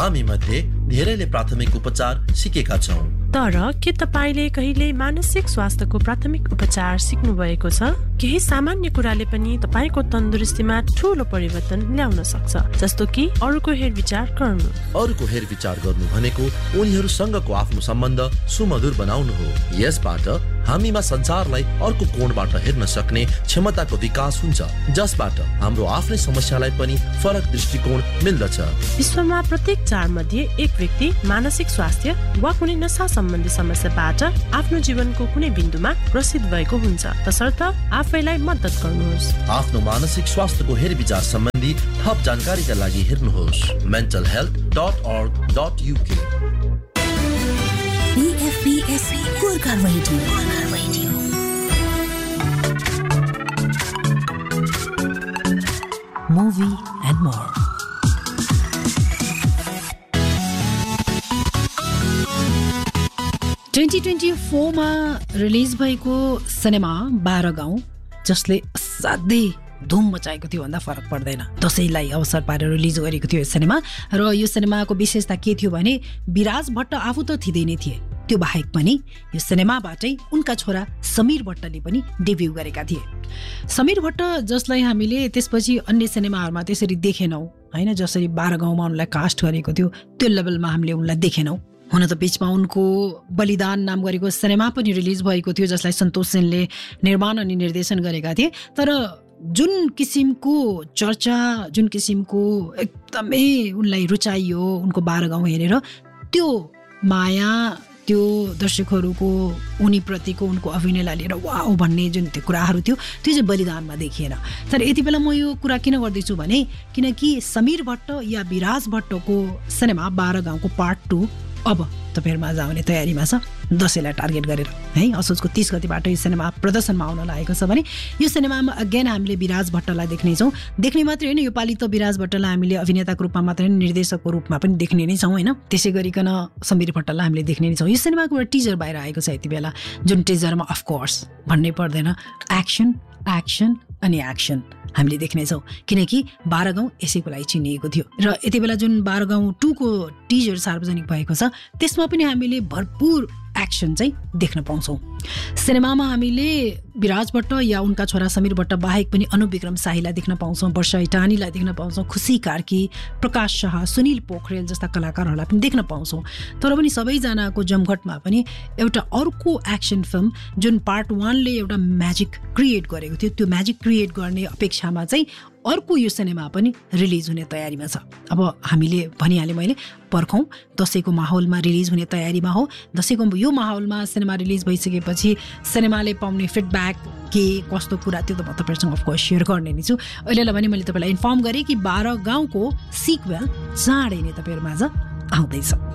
हामी मध्ये धेरैले प्राथमिक उपचार सिकेका छौं। तर के तपाईले कहिले मानसिक स्वास्थ्यको प्राथमिक उपचार सिक्नु भएको छ? केही सामान्य कुराले पनि तपाईको तन्दुरुस्तीमा ठूलो परिवर्तन ल्याउन सक्छ, जस्तो कि अरूको हेरविचार गर्नु। अरूको हेरविचार गर्नु भनेको उनीहरूसँगको आफ्नो सम्बन्ध सुमधुर बनाउनु हो। यसबाट हामीमा संसारलाई अर्को कोणबाट हेर्न सक्ने क्षमताको विकास हुन्छ, जसबाट हाम्रो आफ्नै समस्यालाई पनि फरक दृष्टिकोण मिल्दछ। विश्वमा प्रत्येक 4 मध्ये 1 व्यक्ति मानसिक स्वास्थ्य वा कुनै नशा सम्बन्धी समस्याबाट आफ्नो जीवनको कुनै बिन्दुमा ग्रसित भएको हुन्छ। तसर्थ आफैलाई मद्दत गर्नुहोस्। आफ्नो मानसिक स्वास्थ्यको हेरविचार सम्बन्धी थप जानकारीका लागि हेर्नुहोस् mentalhealth.org.uk। BFBS Gorkha Radio. Movie and more. मा रिलिज भएको सिनेमा 12 गाउँ, जसले असाध्यै धुम मचाएको थियो भन्दा फरक पर्दैन। दशैंलाई अवसर पारेर रिलिज गरेको थियो यो सिनेमा। र यो सिनेमाको विशेषता के थियो भने विराज भट्ट आफू त थिँदै नै थिए, त्यो बाहेक पनि यो सिनेमाबाटै उनका छोरा समीर भट्टले पनि डेब्यू गरेका थिए। समीर भट्ट जसलाई हामीले त्यसपछि अन्य सिनेमाहरूमा त्यसरी देखेनौँ हैन, जसरी 12 गाउँमा उनलाई कास्ट गरेको थियो त्यो लेभलमा हामीले उनलाई देखेनौँ। हुन त बीचमा उनको बलिदान नाम गरेको सिनेमा पनि रिलिज भएको थियो, जसलाई सन्तोष सेनले निर्माण अनि निर्देशन गरेका थिए। तर जुन किसिमको चर्चा, जुन किसिमको एकदमै उनलाई रुचाइयो उनको 12 गाउँ हेरेर, त्यो माया, त्यो दर्शकहरूको उनीप्रतिको उनको अभिनयलाई लिएर वाउ भन्ने जुन त्यो कुराहरू थियो, त्यो चाहिँ बलिदानमा देखिएन। तर यति बेला म यो कुरा किन गर्दैछु भने किनकि समीर भट्ट या विराज भट्टको सिनेमा 12 गाउँको पार्ट 2 अब तपाईहरुमा आउने तयारीमा छ, दशैंलाई टार्गेट गरेर है। असोजको 30 गतिबाट यो सिनेमा प्रदर्शनमा आउन लागेको छ भने यो सिनेमामा अगेन हामीले विराज भट्टलाई देख्ने छौं। देख्ने मात्रै हैन, यो पालि त विराज भट्टलाई हामीले अभिनेताको रूपमा मात्रै हैन, निर्देशकको रूपमा पनि देख्ने नै छौं हैन। त्यसै गरिकन समीर भट्टलाई हामीले देख्ने नै छौं। यो सिनेमाको एउटा टिजर बाहिर आएको छ यति बेला, जुन टिजरमा अफ कोर्स भन्नै पर्दैन एक्सन एक्सन अनि एक्सन हामीले देख्नेछौँ, किनकि 12 गाउँ यसैको लागि चिनिएको थियो। र यति बेला जुन 12 गाउँ 2 को टिजर सार्वजनिक भएको छ त्यसमा पनि हामीले भरपूर एक्सन चाहिँ देख्न पाउँछौँ। सिनेमामा हामीले विराज भट्ट या उनका छोरा समीर भट्ट बाहेक पनि अनुप विक्रम शाहीलाई देख्न पाउँछौँ, वर्षा इटानीलाई देख्न पाउँछौँ, खुसी कार्की, प्रकाश शाह, सुनिल पोखरेल जस्ता कलाकारहरूलाई पनि देख्न पाउँछौँ। तर पनि सबैजनाको जमघटमा पनि एउटा अर्को एक्सन फिल्म जुन पार्ट 1 ले एउटा म्याजिक क्रिएट गरेको थियो, त्यो म्याजिक क्रिएट गर्ने अपेक्षामा चाहिँ अर्को यो सिनेमा पनि रिलिज हुने तयारीमा छ। अब हामीले भनिहालेँ मैले, पर्खौँ, दशैंको माहौलमा रिलिज हुने तयारीमा हो। दशैंको यो माहौलमा सिनेमा रिलिज भइसकेपछि सिनेमाले पाउने फिडब्याक के कस्तो कुरा त्यो त म तपाईहरुसँग अफकोर्स सेयर गर्ने नै छु। अहिलेलाई भने मैले तपाईलाई इन्फर्म गरेँ कि 12 गाउँको सिक्वेल चाँडै नै तपाईहरुमाझ आउँदैछ।